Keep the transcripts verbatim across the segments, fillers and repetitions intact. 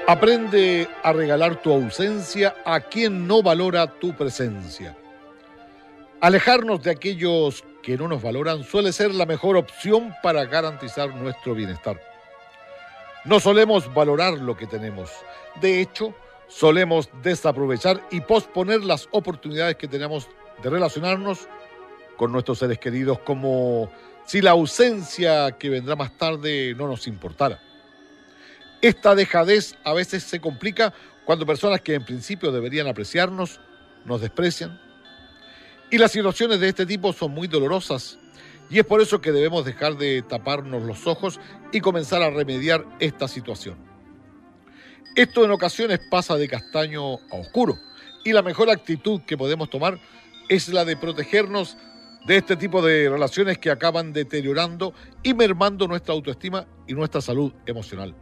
Aprende a regalar tu ausencia a quien no valora tu presencia. Alejarnos de aquellos que no nos valoran suele ser la mejor opción para garantizar nuestro bienestar. No solemos valorar lo que tenemos. De hecho, solemos desaprovechar y posponer las oportunidades que tenemos de relacionarnos con nuestros seres queridos, como si la ausencia que vendrá más tarde no nos importara. Esta dejadez a veces se complica cuando personas que en principio deberían apreciarnos nos desprecian. Y las situaciones de este tipo son muy dolorosas, y es por eso que debemos dejar de taparnos los ojos y comenzar a remediar esta situación. Esto en ocasiones pasa de castaño a oscuro, y la mejor actitud que podemos tomar es la de protegernos de este tipo de relaciones que acaban deteriorando y mermando nuestra autoestima y nuestra salud emocional.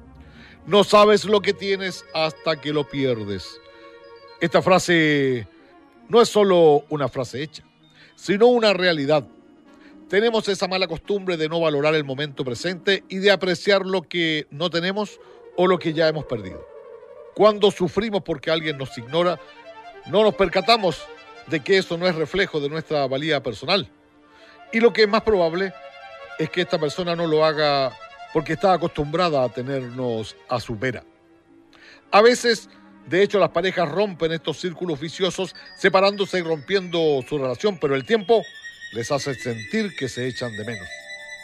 No sabes lo que tienes hasta que lo pierdes. Esta frase no es solo una frase hecha, sino una realidad. Tenemos esa mala costumbre de no valorar el momento presente y de apreciar lo que no tenemos o lo que ya hemos perdido. Cuando sufrimos porque alguien nos ignora, no nos percatamos de que eso no es reflejo de nuestra valía personal. Y lo que es más probable es que esta persona no lo haga porque está acostumbrada a tenernos a su vera. A veces, de hecho, las parejas rompen estos círculos viciosos separándose y rompiendo su relación, pero el tiempo les hace sentir que se echan de menos.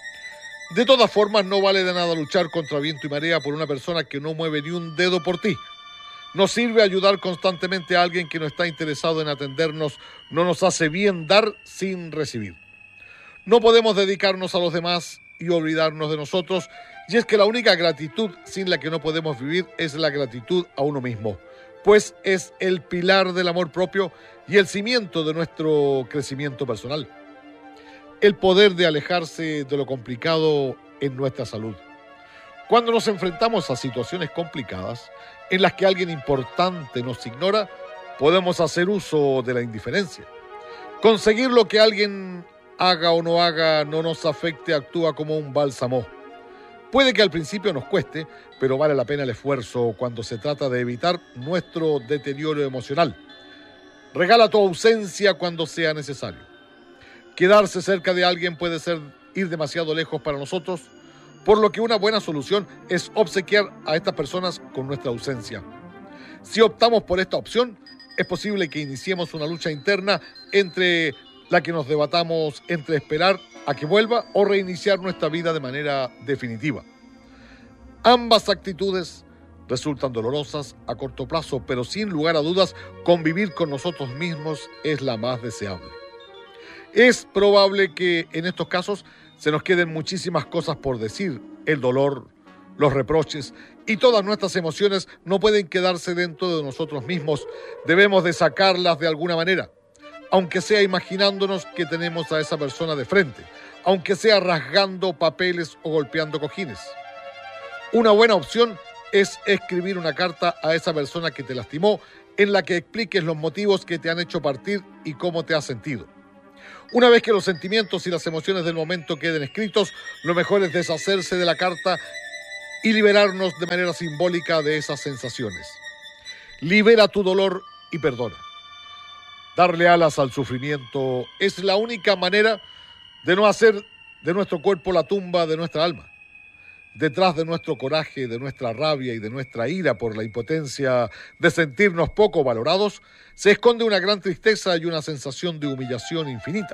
De todas formas, no vale de nada luchar contra viento y marea por una persona que no mueve ni un dedo por ti. No sirve ayudar constantemente a alguien que no está interesado en atendernos, no nos hace bien dar sin recibir. No podemos dedicarnos a los demás y olvidarnos de nosotros, y es que la única gratitud sin la que no podemos vivir es la gratitud a uno mismo, pues es el pilar del amor propio y el cimiento de nuestro crecimiento personal. El poder de alejarse de lo complicado en nuestra salud. Cuando nos enfrentamos a situaciones complicadas en las que alguien importante nos ignora, podemos hacer uso de la indiferencia. Conseguir lo que alguien haga o no haga no nos afecte, actúa como un bálsamo. Puede que al principio nos cueste, pero vale la pena el esfuerzo cuando se trata de evitar nuestro deterioro emocional. Regala tu ausencia cuando sea necesario. Quedarse cerca de alguien puede ser ir demasiado lejos para nosotros, por lo que una buena solución es obsequiar a estas personas con nuestra ausencia. Si optamos por esta opción, es posible que iniciemos una lucha interna entre la que nos debatamos entre esperar a que vuelva o reiniciar nuestra vida de manera definitiva. Ambas actitudes resultan dolorosas a corto plazo, pero sin lugar a dudas, convivir con nosotros mismos es la más deseable. Es probable que en estos casos se nos queden muchísimas cosas por decir. El dolor, los reproches y todas nuestras emociones no pueden quedarse dentro de nosotros mismos. Debemos de sacarlas de alguna manera, aunque sea imaginándonos que tenemos a esa persona de frente, aunque sea rasgando papeles o golpeando cojines. Una buena opción es escribir una carta a esa persona que te lastimó, en la que expliques los motivos que te han hecho partir y cómo te has sentido. Una vez que los sentimientos y las emociones del momento queden escritos, lo mejor es deshacerse de la carta y liberarnos de manera simbólica de esas sensaciones. Libera tu dolor y perdona. Darle alas al sufrimiento es la única manera de no hacer de nuestro cuerpo la tumba de nuestra alma. Detrás de nuestro coraje, de nuestra rabia y de nuestra ira por la impotencia de sentirnos poco valorados, se esconde una gran tristeza y una sensación de humillación infinita.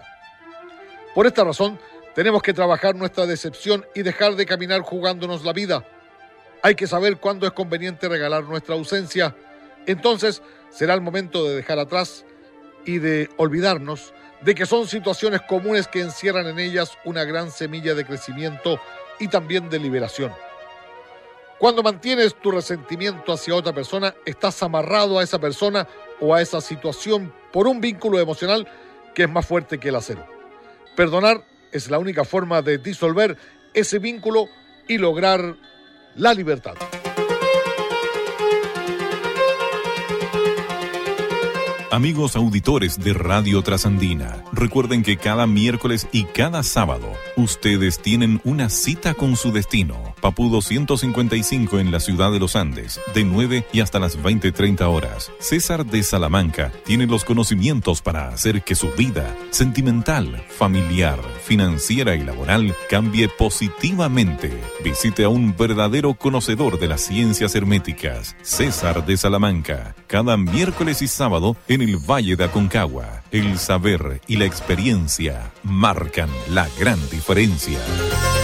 Por esta razón, tenemos que trabajar nuestra decepción y dejar de caminar jugándonos la vida. Hay que saber cuándo es conveniente regalar nuestra ausencia. Entonces, será el momento de dejar atrás y de olvidarnos de que son situaciones comunes que encierran en ellas una gran semilla de crecimiento y también de liberación. Cuando mantienes tu resentimiento hacia otra persona, estás amarrado a esa persona o a esa situación por un vínculo emocional que es más fuerte que el acero. Perdonar es la única forma de disolver ese vínculo y lograr la libertad. Amigos auditores de Radio Trasandina, recuerden que cada miércoles y cada sábado ustedes tienen una cita con su destino. Papudo ciento cincuenta y cinco en la ciudad de los Andes, de nueve y hasta las veinte treinta horas. César de Salamanca tiene los conocimientos para hacer que su vida sentimental, familiar, financiera y laboral cambie positivamente. Visite a un verdadero conocedor de las ciencias herméticas, César de Salamanca, cada miércoles y sábado en el Valle de Aconcagua. El saber y la experiencia marcan la gran diferencia.